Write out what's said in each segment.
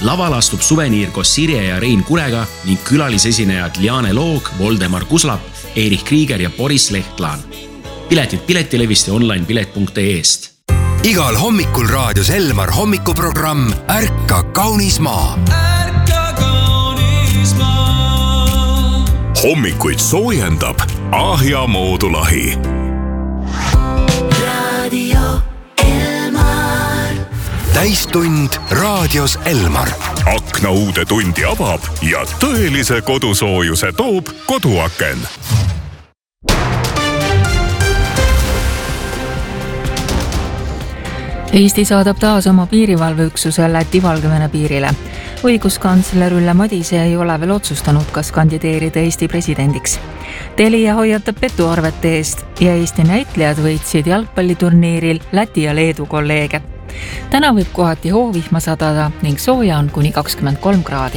Laval astub Suveniir koos Sirje ja Rein Kurega ning külalisesinejad Liane Loog, Voldemar Kuslap, Erich Krieger ja Boris Lehtlaan. Piletid Piletilevist ja onlinepilet.ee-st. Igal hommikul raadios Elmar hommikuprogramm Ärka kaunis maa. Hommikuid soojendab Ahja moodulahi. Radio Elmar. Täistund raadios Elmar. Akna uude tundi avab ja tõelise kodusoojuse toob koduaken. Eesti saadab taas oma piirivalveüksuse Läti-Valgevene piirile. Õiguskantsler Ülle Madise ei ole veel otsustanud, kas kandideerida Eesti presidendiks. Telia hoiatab petuarvete eest ja Eesti näitlejad võitsid jalgpalliturniiril Läti ja Leedu kolleege. Täna võib kohati hoovihma sadada ning sooja on kuni 23 kraadi.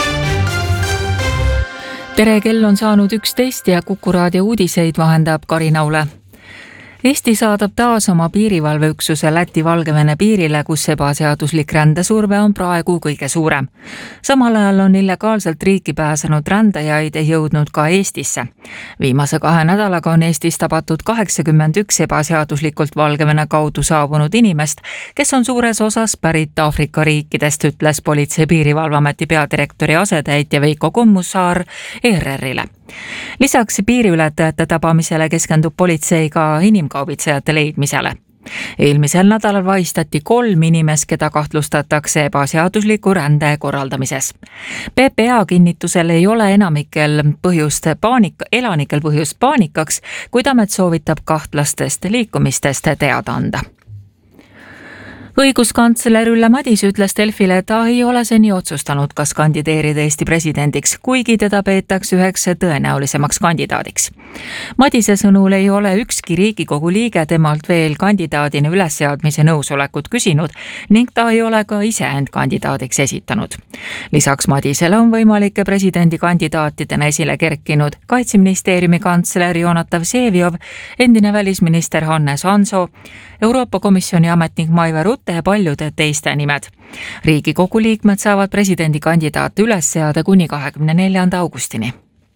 Tere, kell on saanud 11 ja Kuku raadio uudiseid vahendab Karin Aule. Eesti saadab taas oma piirivalveüksuse Läti-Valgevene piirile, kus ebaseaduslik rändesurve on praegu kõige suurem. Samal ajal on illegaalselt riiki pääsenud rändajaid jõudnud ka Eestisse. Viimase 2 nädalaga on Eestis tabatud 81 ebaseaduslikult Valgevene kaudu saabunud inimest, kes on suures osas pärit Aafrika riikidest, ütles Politsei- Piirivalveameti peadirektori asetäitja Veiko Kommussaar ERR-ile. Lisaks piiriületajate tabamisele keskendub politsei ka inimkaubitsejate leidmisele. Eelmisel nädalal vahistati 3 inimest, keda kahtlustatakse ebaseadusliku rände korraldamises. PPA kinnitusel ei ole elanikel põhjust paanikaks, kuid amet soovitab kahtlastest liikumistest teada anda. Õiguskantsler Ülle Madise ütles Delfile, et ta ei ole seni otsustanud, kas kandideerida Eesti presidendiks, kuigi teda peetakse üheks tõenäolisemaks kandidaadiks. Madise sõnul ei ole ükski Riigikogu liige temalt veel kandidaadina ülesseadmise nõusolekut küsinud ning ta ei ole ka ise end kandidaadiks esitanud. Lisaks Madisele on võimalike presidendikandidaatidena esile kerkinud Kaitseministeeriumi kantsler Jonatav Vseviov, endine välisminister Hannes Hanso, Euroopa Komisjoni ametnik Maive Rutte ja paljude teiste nimed. Riigikogu liikmed saavad presidendikandidaate üles seada kuni 24. augustini.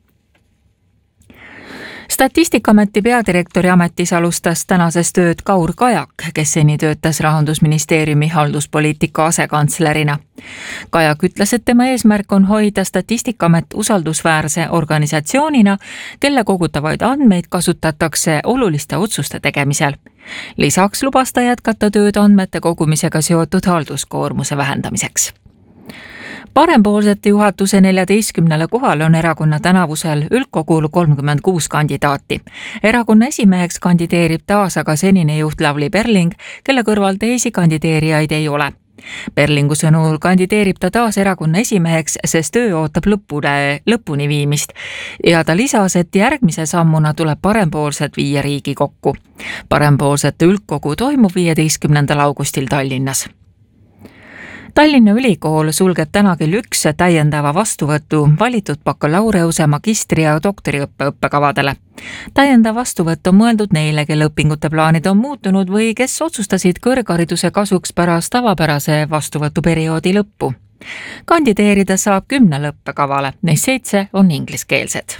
Statistikaameti peadirektori ametis alustas tänases tööd Kaur Kajak, kes seni töötas Rahandusministeeriumi halduspoliitika asekantslerina. Kajak ütles, et tema eesmärk on hoida Statistikaamet usaldusväärse organisatsioonina, kelle kogutavaid andmeid kasutatakse oluliste otsuste tegemisel. Lisaks lubas ta jätkata tööd andmete kogumisega seotud halduskoormuse vähendamiseks. Parempoolsete juhatuse 14 kohal on erakonna tänavusel üldkogul 36 kandidaati. Erakonna esimeheks kandideerib taas aga senine juht Lavly Perling, kelle kõrval teisi kandideerijaid ei ole. Perlingu sõnul kandideerib ta taas erakonna esimeheks, sest töö ootab lõpuni viimist ja ta lisas, et järgmise sammuna tuleb parempoolsed viia Riigikokku. Parempoolsete üldkogu toimub 15. augustil Tallinnas. Tallinna Ülikool sulgeb täna kell 1 täiendava vastuvõtu valitud bakalaureuse, magistri ja doktoriõppe õppekavadele. Täiendav vastuvõtt on mõeldud neile, kelle õpingute plaanid on muutunud või kes otsustasid kõrghariduse kasuks pärast tavapärase vastuvõtuperioodi lõppu. Kandideerida saab 10 õppekavale, neist 7 on ingliskeelsed.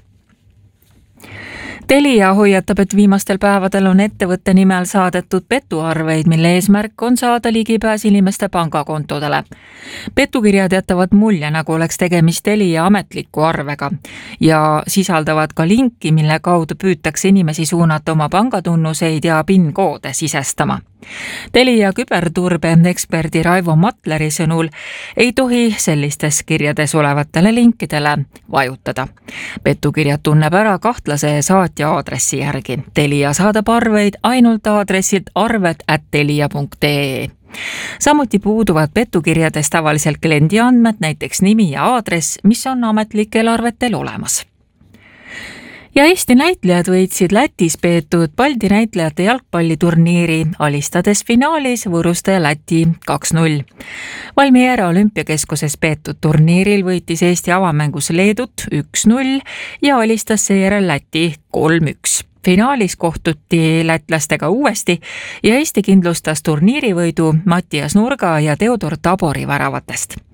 Telia hoiatab, et viimastel päevadel on ettevõtte nimel saadetud petuarveid, mille eesmärk on saada ligipääs inimeste pangakontodele. Petukirjad jätavad mulje, nagu oleks tegemist Telia ametliku arvega ja sisaldavad ka linki, mille kaudu püütakse inimesi suunata oma pangatunnuseid ja PIN-koode sisestama. Telia küberturbe eksperdi Raivo Matleri sõnul ei tohi sellistes kirjades olevatele linkidele vajutada. Petukirjad tunneb ära kahtlase saatja aadressi järgi. Telia saadab arveid ainult aadressilt arved@telia.ee. Samuti puuduvad petukirjades tavaliselt kliendi andmed, näiteks nimi ja aadress, mis on ametlikel arvetel olemas. Ja Eesti näitlejad võitsid Lätis peetud Balti näitlejate jalgpalliturniiri, alistades finaalis võõrustaja Läti 2-0. Valmiera olümpiakeskuses peetud turniiril võitis Eesti avamängus Leedut 1-0 ja alistas seejärel Läti 3-1. Finaalis kohtuti lätlastega uuesti ja Eesti kindlustas turniirivõidu Mattias Nurga ja Teodor Tabori väravatest.